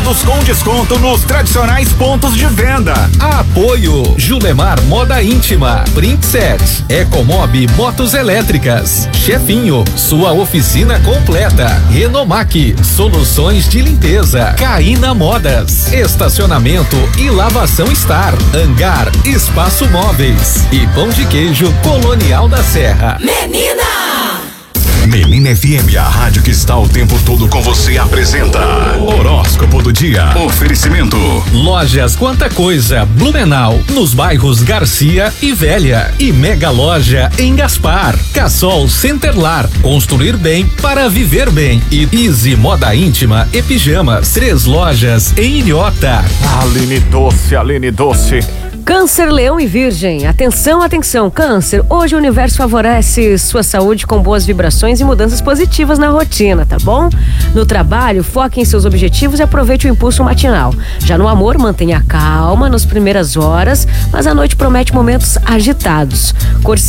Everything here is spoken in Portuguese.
produtos com desconto nos tradicionais pontos de venda. Apoio Julemar Moda Íntima, Princess, Ecomob Motos Elétricas, Chefinho, sua oficina completa, Renomac, soluções de limpeza, Caína Modas, estacionamento e lavação Star, Hangar, Espaço Móveis e Pão de Queijo Colonial da Serra. Menina FM, a rádio que está o tempo todo com você, apresenta Horóscopo do Dia. Oferecimento Lojas Quanta Coisa, Blumenau, nos bairros Garcia e Velha, e Mega Loja em Gaspar. Cassol Centerlar, construir bem para viver bem, e Easy Moda Íntima e Pijamas, 3 lojas em Ilhota. Aline Doce. Câncer, Leão e Virgem. Atenção, atenção, Câncer. Hoje o universo favorece sua saúde com boas vibrações e mudanças positivas na rotina, tá bom? No trabalho, foque em seus objetivos e aproveite o impulso matinal. Já no amor, mantenha calma nas primeiras horas, mas a noite promete momentos agitados. Cor